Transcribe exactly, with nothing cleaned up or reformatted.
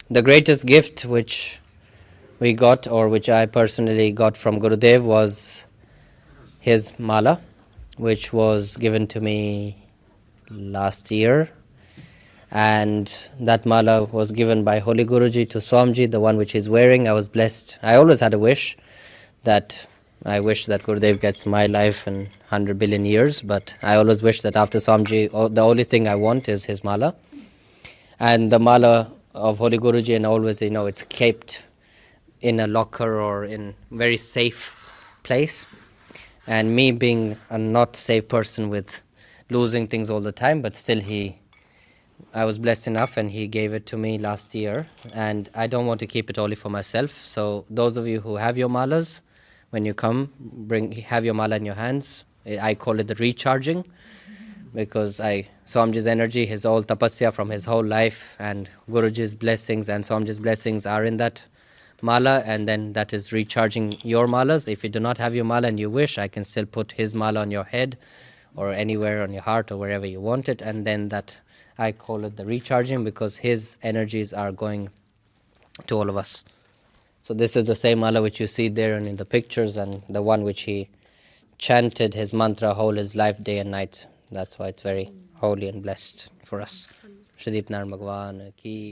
The greatest gift which we got, or which I personally got from Gurudev, was his mala, which was given to me last year. And that mala was given by Holy Guruji to Swamiji, the one which he's wearing. I was blessed. I always had a wish that I wish that Gurudev gets my life in one hundred billion years, but I always wish that after Swamiji, the only thing I want is his mala. And the mala of Holy Guruji, and always, you know, it's kept in a locker or in very safe place. And me being a not safe person with losing things all the time, but still he, I was blessed enough and he gave it to me last year. And I don't want to keep it only for myself. So those of you who have your malas, when you come, bring have your mala in your hands. I call it the recharging, because I Swamiji's energy, his whole tapasya from his whole life, and Guruji's blessings and Swamiji's blessings are in that mala, and then that is recharging your malas. If you do not have your mala and you wish, I can still put his mala on your head or anywhere on your heart or wherever you want it, and then that, I call it the recharging, because his energies are going to all of us. So this is the same mala which you see there and in the pictures, and the one which he chanted his mantra whole his life, day and night. That's why it's very holy and blessed for us. Shri Deepnarayan Bhagwan ki